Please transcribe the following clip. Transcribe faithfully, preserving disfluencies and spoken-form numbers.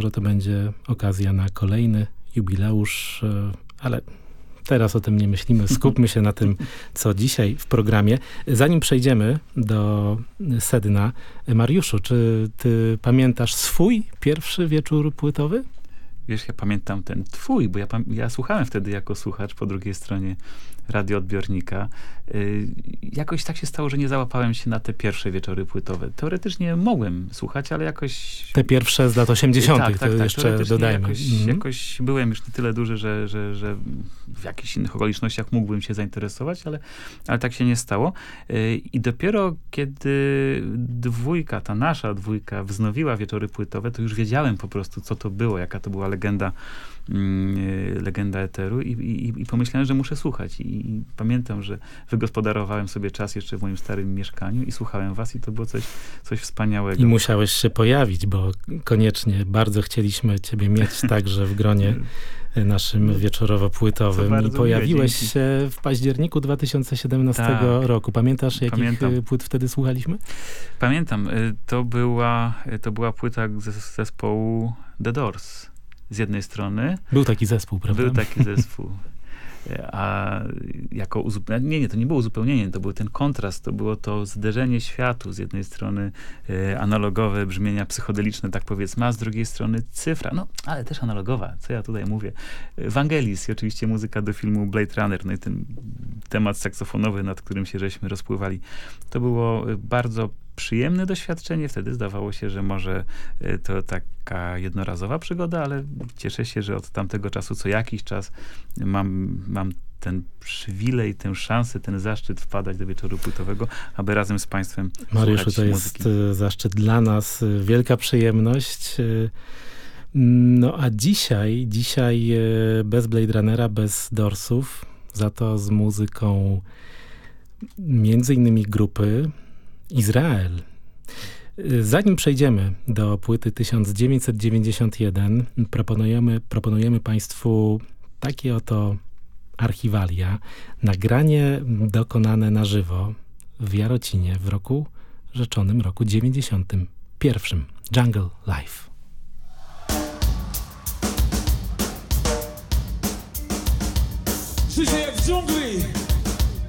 może to będzie okazja na kolejny jubileusz, ale teraz o tym nie myślimy. Skupmy się na tym, co dzisiaj w programie. Zanim przejdziemy do sedna, Mariuszu, czy ty pamiętasz swój pierwszy wieczór płytowy? Wiesz, ja pamiętam ten twój, bo ja, ja słuchałem wtedy jako słuchacz po drugiej stronie radioodbiornika. Yy, jakoś tak się stało, że nie załapałem się na te pierwsze wieczory płytowe. Teoretycznie mogłem słuchać, ale jakoś... Te pierwsze z lat osiemdziesiątych, tak, tak, to tak, jeszcze dodajmy. Jakoś, mm. jakoś byłem już na tyle duży, że, że, że w jakichś innych okolicznościach mógłbym się zainteresować, ale, ale tak się nie stało. Yy, I dopiero kiedy dwójka, ta nasza dwójka wznowiła wieczory płytowe, to już wiedziałem po prostu, co to było, jaka to była legenda, yy, legenda eteru i, i, i pomyślałem, że muszę słuchać. I, I pamiętam, że wygospodarowałem sobie czas jeszcze w moim starym mieszkaniu i słuchałem was i to było coś, coś wspaniałego. I musiałeś się pojawić, bo koniecznie bardzo chcieliśmy ciebie mieć także w gronie naszym wieczorowo-płytowym. I pojawiłeś miłe, się w październiku dwa tysiące siedemnastego tak. roku. Pamiętasz, jakich Pamiętam. płyt wtedy słuchaliśmy? Pamiętam. To była, to była płyta z zespołu The Doors. Z jednej strony. Był taki zespół, prawda? Był taki zespół. A jako uzupełnienie, nie, nie, to nie było uzupełnienie, to był ten kontrast, to było to zderzenie światu. Z jednej strony e, analogowe brzmienia psychodeliczne, tak powiedzmy, a z drugiej strony cyfra, no, ale też analogowa, co ja tutaj mówię. Vangelis i oczywiście muzyka do filmu Blade Runner, no i ten temat saksofonowy, nad którym się żeśmy rozpływali. To było bardzo przyjemne doświadczenie. Wtedy zdawało się, że może to taka jednorazowa przygoda, ale cieszę się, że od tamtego czasu co jakiś czas mam, mam ten przywilej, tę szansę, ten zaszczyt wpadać do wieczoru płytowego, aby razem z państwem Mariuszu, słuchać to muzyki. jest zaszczyt dla nas, wielka przyjemność. No a dzisiaj, dzisiaj bez Blade Runnera, bez Doorsów, za to z muzyką między innymi grupy Izrael. Zanim przejdziemy do płyty tysiąc dziewięćset dziewięćdziesiąt jeden, proponujemy, proponujemy państwu takie oto archiwalia. Nagranie dokonane na żywo w Jarocinie w roku rzeczonym, roku dziewięćdziesiątym pierwszym. Jungle Life. Życie jak w dżungli.